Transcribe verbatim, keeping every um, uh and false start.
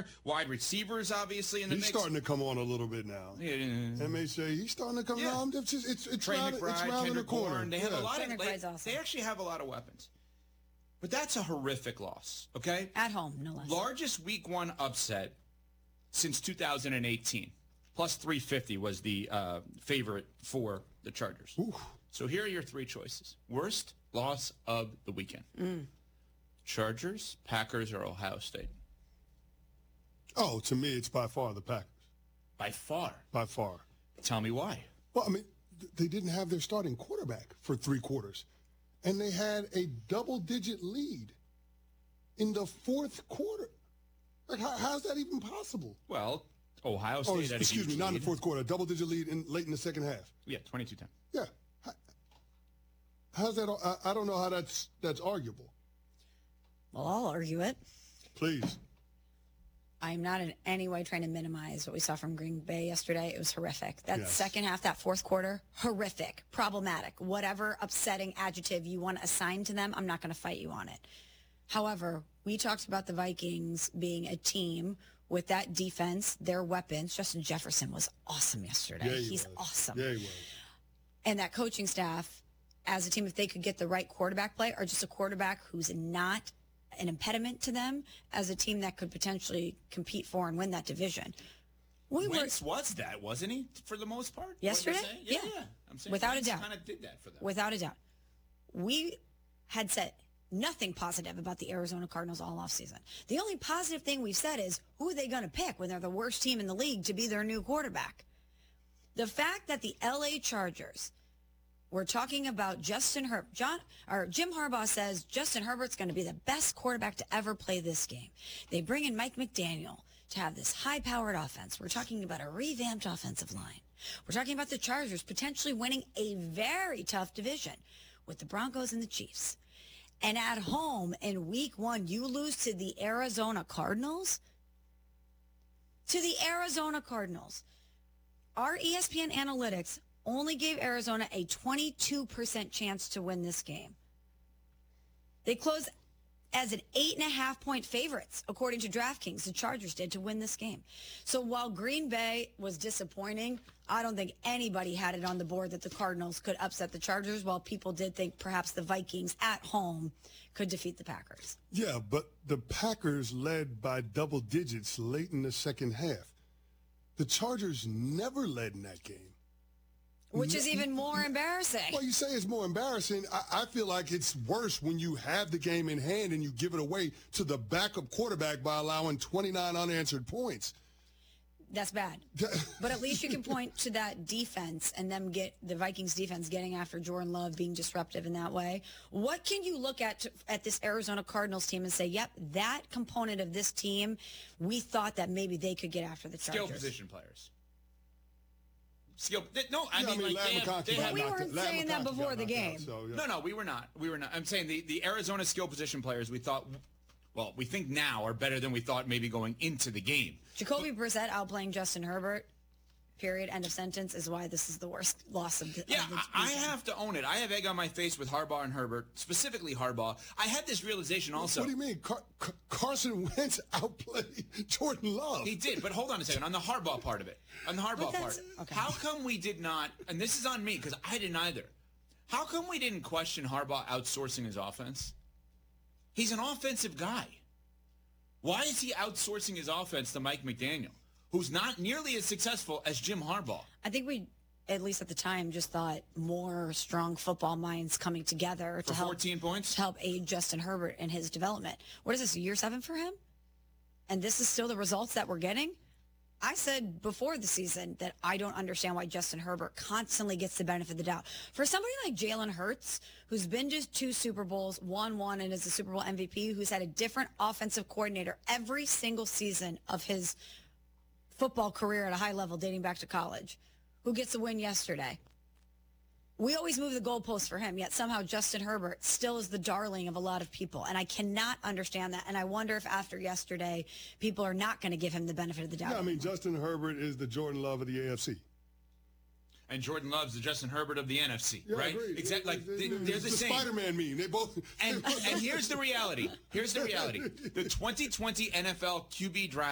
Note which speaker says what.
Speaker 1: there. Wide receivers, obviously, in the
Speaker 2: he's
Speaker 1: mix.
Speaker 2: He's starting to come on a little bit now.
Speaker 1: Yeah.
Speaker 2: M H A, he's starting to come
Speaker 1: yeah.
Speaker 2: on. It's, just, it's, it's,
Speaker 1: Trey
Speaker 2: round,
Speaker 1: McBride,
Speaker 2: it's round in the corner.
Speaker 1: Bourne. They have
Speaker 2: yeah.
Speaker 1: a lot
Speaker 3: Trey
Speaker 1: of. They,
Speaker 3: awesome.
Speaker 1: they actually have a lot of weapons. But that's a horrific loss, okay?
Speaker 3: At home, no less.
Speaker 1: Largest week one upset since two thousand eighteen. Plus three fifty was the uh, favorite for the Chargers.
Speaker 2: Ooh.
Speaker 1: So here are your three choices. Worst loss of the weekend.
Speaker 3: Mm.
Speaker 1: Chargers, Packers, or Ohio State?
Speaker 2: Oh, to me, it's by far the Packers.
Speaker 1: By far?
Speaker 2: By far.
Speaker 1: Tell me why.
Speaker 2: Well, I mean, th- they didn't have their starting quarterback for three quarters. And they had a double-digit lead in the fourth quarter. Like, how, how's that even possible?
Speaker 1: Well, Ohio State
Speaker 2: oh,
Speaker 1: had a
Speaker 2: excuse
Speaker 1: huge
Speaker 2: me, not in
Speaker 1: lead.
Speaker 2: the fourth quarter. A double-digit lead in late in the second half.
Speaker 1: Yeah, twenty-two ten.
Speaker 2: Yeah. How, how's that? I, I don't know how that's that's arguable.
Speaker 3: Well, I'll argue it.
Speaker 2: Please.
Speaker 3: I'm not in any way trying to minimize what we saw from Green Bay yesterday. It was horrific. That
Speaker 2: Yes.
Speaker 3: second half, that fourth quarter, horrific, problematic, whatever upsetting adjective you want to assign to them, I'm not going to fight you on it. However, we talked about the Vikings being a team with that defense, their weapons. Justin Jefferson was awesome yesterday.
Speaker 2: Yeah, he
Speaker 3: He's
Speaker 2: was.
Speaker 3: awesome.
Speaker 2: Yeah, he was.
Speaker 3: And that coaching staff, as a team, if they could get the right quarterback play or just a quarterback who's not an impediment to them, as a team that could potentially compete for and win that division. We
Speaker 1: Wentz
Speaker 3: were,
Speaker 1: was that, wasn't he, for the most part?
Speaker 3: Yesterday?
Speaker 1: What you're saying? Yeah,
Speaker 3: Yeah.
Speaker 1: yeah. I'm saying
Speaker 3: Without a
Speaker 1: Wentz
Speaker 3: doubt.
Speaker 1: kind of did that for them.
Speaker 3: without a doubt. We had said nothing positive about the Arizona Cardinals all offseason. The only positive thing we've said is, who are they going to pick when they're the worst team in the league to be their new quarterback? The fact that the L A Chargers were talking about Justin Herbert, John or Jim Harbaugh says Justin Herbert's going to be the best quarterback to ever play this game. They bring in Mike McDaniel to have this high-powered offense. We're talking about a revamped offensive line. We're talking about the Chargers potentially winning a very tough division with the Broncos and the Chiefs. And at home in week one, you lose to the Arizona Cardinals? To the Arizona Cardinals. Our E S P N analytics only gave Arizona a twenty-two percent chance to win this game. They closed as an eight and a half point favorites, according to DraftKings. The Chargers did to win this game. So while Green Bay was disappointing, I don't think anybody had it on the board that the Cardinals could upset the Chargers, while people did think perhaps the Vikings at home could defeat the Packers.
Speaker 2: Yeah, but the Packers led by double digits late in the second half. The Chargers never led in that game.
Speaker 3: Which is even more embarrassing.
Speaker 2: Well, you say it's more embarrassing. I, I feel like it's worse when you have the game in hand and you give it away to the backup quarterback by allowing twenty-nine unanswered points.
Speaker 3: That's bad. But at least you can point to that defense and them get the Vikings defense getting after Jordan Love, being disruptive in that way. What can you look at to, at this Arizona Cardinals team and say, yep, that component of this team, we thought that maybe they could get after the Chargers?
Speaker 1: Skill position players. Skill. They, no, I
Speaker 2: Yeah,
Speaker 1: mean,
Speaker 2: I mean,
Speaker 1: like, they have, they
Speaker 2: got
Speaker 1: have,
Speaker 3: we
Speaker 2: knocked
Speaker 3: weren't
Speaker 2: out.
Speaker 3: saying that
Speaker 2: McConkey
Speaker 3: before
Speaker 2: got
Speaker 3: the
Speaker 2: knocked
Speaker 3: game.
Speaker 2: out, so, yeah.
Speaker 1: No, no, we were not. We were not. I'm saying the, the Arizona skill position players we thought, well, we think now are better than we thought maybe going into the game.
Speaker 3: Jacoby Brissett outplaying Justin Herbert, period, end of sentence, is why this is the worst loss of the
Speaker 1: Yeah,
Speaker 3: of the
Speaker 1: I, I
Speaker 3: season.
Speaker 1: have to own it. I have egg on my face with Harbaugh and Herbert, specifically Harbaugh. I had this realization also.
Speaker 2: What do you mean? Car- Car- Carson Wentz outplayed Jordan Love.
Speaker 1: He did, but hold on a second. On the Harbaugh part of it, on the Harbaugh
Speaker 3: But
Speaker 1: part,
Speaker 3: that's- okay.
Speaker 1: how come we did not, and this is on me because I didn't either, how come we didn't question Harbaugh outsourcing his offense? He's an offensive guy. Why is he outsourcing his offense to Mike McDaniel, who's not nearly as successful as Jim Harbaugh?
Speaker 3: I think we, at least at the time, just thought more strong football minds coming together
Speaker 1: For
Speaker 3: to help
Speaker 1: fourteen points?
Speaker 3: to help aid Justin Herbert in his development. What is this, year seven for him? And this is still the results that we're getting? I said before the season that I don't understand why Justin Herbert constantly gets the benefit of the doubt. For somebody like Jalen Hurts, who's been to two Super Bowls, won one, and is a Super Bowl M V P, who's had a different offensive coordinator every single season of his football career at a high level dating back to college, who gets a win yesterday. We always move the goalposts for him, yet somehow Justin Herbert still is the darling of a lot of people. And I cannot understand that. And I wonder if after yesterday, people are not going to give him the benefit of the doubt.
Speaker 2: Yeah, I mean, Justin Herbert is the Jordan Love of the A F C.
Speaker 1: And Jordan Love's the Justin Herbert of the N F C,
Speaker 2: Yeah,
Speaker 1: right?
Speaker 2: agreed.
Speaker 1: Exactly. Like they,
Speaker 2: It's
Speaker 1: they're the
Speaker 2: the
Speaker 1: same.
Speaker 2: Spider-Man meme. They both.
Speaker 1: And and here's the reality. Here's the reality. The twenty twenty N F L Q B draft